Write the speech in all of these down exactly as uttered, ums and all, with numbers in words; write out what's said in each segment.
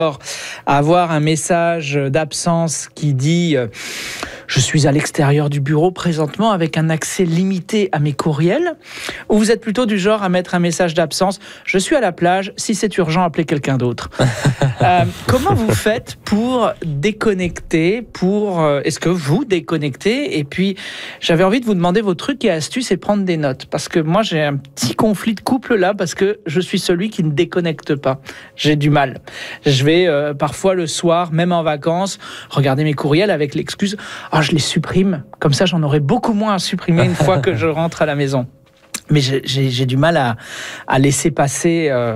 avoir un message d'absence qui dit euh, « Je suis à l'extérieur du bureau présentement avec un accès limité à mes courriels » ou vous êtes plutôt du genre à mettre un message d'absence « Je suis à la plage, si c'est urgent, appelez quelqu'un d'autre ». euh, Comment vous faites pour déconnecter, pour euh, est-ce que vous déconnectez? Et puis, j'avais envie de vous demander vos trucs et astuces et prendre des notes. Parce que moi, j'ai un petit conflit de couple là, parce que je suis celui qui ne déconnecte pas. J'ai du mal. Je vais Euh, parfois le soir, même en vacances, regarder mes courriels avec l'excuse « Ah, je les supprime, comme ça j'en aurai beaucoup moins à supprimer une fois que je rentre à la maison ». Mais j'ai, j'ai, j'ai du mal à, à laisser passer euh,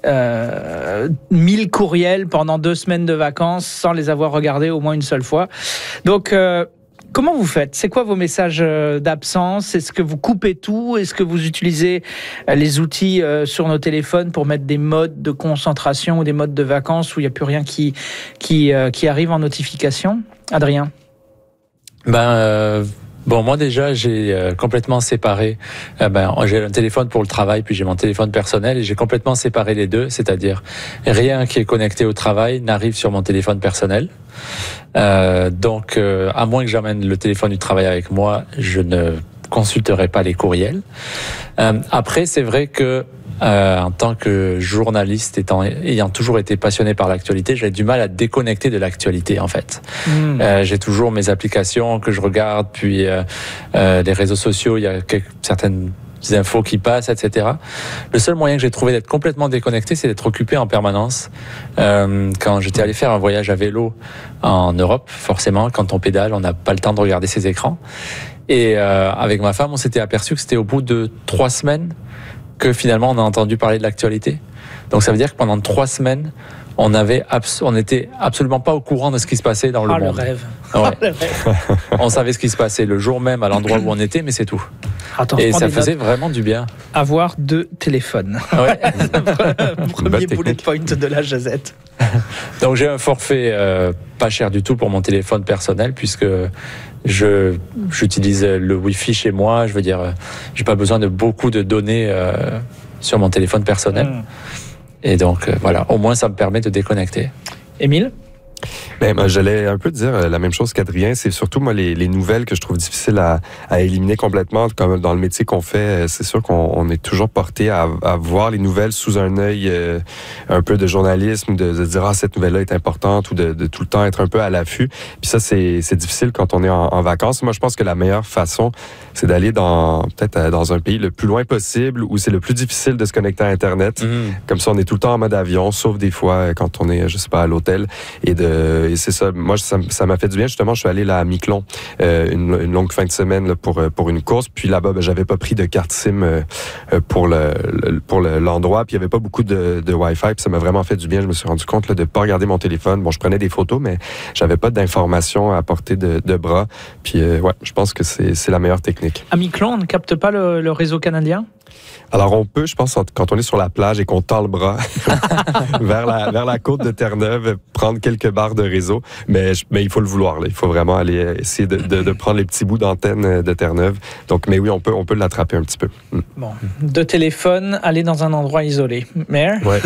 euh, mille courriels pendant deux semaines de vacances sans les avoir regardés au moins une seule fois. Donc, euh, comment vous faites? C'est quoi vos messages d'absence? Est-ce que vous coupez tout? Est-ce que vous utilisez les outils sur nos téléphones pour mettre des modes de concentration ou des modes de vacances où il n'y a plus rien qui, qui, qui arrive en notification? Adrien? Ben, euh, bon, moi déjà, j'ai euh, complètement séparé. Euh, ben, j'ai un téléphone pour le travail, puis j'ai mon téléphone personnel, et j'ai complètement séparé les deux. C'est-à-dire, rien qui est connecté au travail n'arrive sur mon téléphone personnel. Euh, donc, euh, à moins que j'amène le téléphone du travail avec moi, je ne consulterai pas les courriels. Euh, après, c'est vrai que Euh, en tant que journaliste, étant, ayant toujours été passionné par l'actualité, j'ai du mal à déconnecter de l'actualité, en fait. Mmh. Euh, j'ai toujours mes applications que je regarde, puis euh, euh, les réseaux sociaux, il y a quelques, certaines infos qui passent, et cetera. Le seul moyen que j'ai trouvé d'être complètement déconnecté, c'est d'être occupé en permanence. Euh, quand j'étais allé faire un voyage à vélo en Europe, forcément, quand on pédale, on n'a pas le temps de regarder ses écrans. Et euh, avec ma femme, on s'était aperçu que c'était au bout de trois semaines que finalement on a entendu parler de l'actualité. Donc ça veut dire que pendant trois semaines, on avait abs- on n'était absolument pas au courant de ce qui se passait dans le oh, monde. Le rêve. Ouais. Oh, le rêve. On savait ce qui se passait le jour même à l'endroit où on était, mais c'est tout. Attends, et ça faisait notes. Vraiment du bien. Avoir deux téléphones. Ouais. Premier bullet point de la Jazette. Donc j'ai un forfait euh, pas cher du tout pour mon téléphone personnel, puisque je j'utilise le Wi-Fi chez moi. Je veux dire, j'ai pas besoin de beaucoup de données euh, sur mon téléphone personnel. Mmh. Et donc euh, voilà, au moins ça me permet de déconnecter. Émile? Ben, moi, j'allais un peu dire la même chose qu'Adrien. C'est surtout, moi, les, les nouvelles que je trouve difficiles à, à éliminer complètement. Comme dans le métier qu'on fait, c'est sûr qu'on on est toujours porté à, à voir les nouvelles sous un œil euh, un peu de journalisme, de, de dire « Ah, cette nouvelle-là est importante » ou de, de tout le temps être un peu à l'affût. Puis ça, c'est, c'est difficile quand on est en, en vacances. Moi, je pense que la meilleure façon, c'est d'aller dans peut-être dans un pays le plus loin possible où c'est le plus difficile de se connecter à Internet. Mmh. Comme ça, on est tout le temps en mode avion, sauf des fois quand on est, je sais pas, à l'hôtel. Et de Et c'est ça. Moi, ça, ça m'a fait du bien. Justement, je suis allé là à Miquelon euh, une, une longue fin de semaine là, pour pour une course. Puis là-bas, ben, j'avais pas pris de carte SIM euh, pour le, le pour le, l'endroit. Puis il y avait pas beaucoup de, de Wi-Fi. Puis ça m'a vraiment fait du bien. Je me suis rendu compte là, de pas regarder mon téléphone. Bon, je prenais des photos, mais j'avais pas d'informations à portée de, de bras. Puis euh, ouais, je pense que c'est c'est la meilleure technique. À Miquelon, on ne capte pas le, le réseau canadien? Alors, on peut, je pense, quand on est sur la plage et qu'on tend le bras vers, la, vers la côte de Terre-Neuve, prendre quelques barres de réseau, mais, mais il faut le vouloir. Là. Il faut vraiment aller essayer de, de, de prendre les petits bouts d'antenne de Terre-Neuve. Donc, mais oui, on peut, on peut l'attraper un petit peu. Mm. Bon, de téléphone, aller dans un endroit isolé. Mère? Ouais.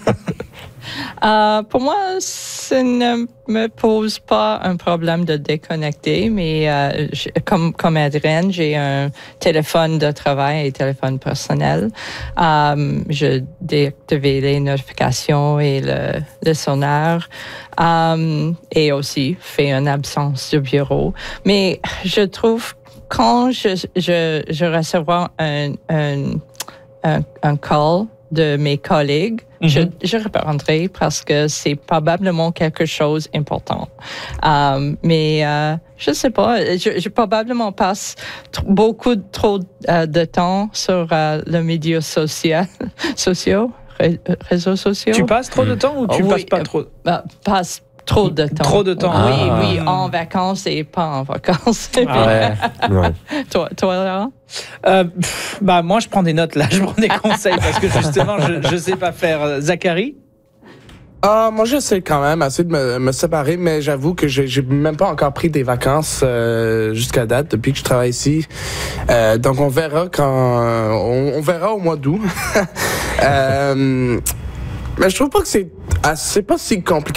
Euh, pour moi, ça ne me pose pas un problème de déconnecter, mais euh, comme, comme Adrienne, j'ai un téléphone de travail et téléphone personnel. Euh, je déactive les notifications et le, le sonore euh, et aussi fais une absence du bureau. Mais je trouve quand je, je, je recevrai un, un, un, un call de mes collègues, mm-hmm. je, je répondrai parce que c'est probablement quelque chose d'important. Euh, mais euh, je sais pas, je, je probablement passe t- beaucoup trop euh, de temps sur euh, les médias sociaux, sociaux, ré, réseaux sociaux. Tu passes trop de temps ou tu oui, passes pas trop? Euh, passe trop de temps. Trop de temps. Oui, ah. oui, en vacances et pas en vacances. Ah ouais. ouais. Toi, toi, Laurent? Euh, pff, bah moi, je prends des notes là, je prends des conseils parce que justement, je je sais pas faire. Zachary? Ah, moi, j'essaie quand même assez de me, me séparer, mais j'avoue que j'ai, j'ai même pas encore pris des vacances euh, jusqu'à date depuis que je travaille ici. Euh, donc, on verra quand on, on verra au mois d'août. euh, mais je trouve pas que c'est Ah, c'est pas si compliqué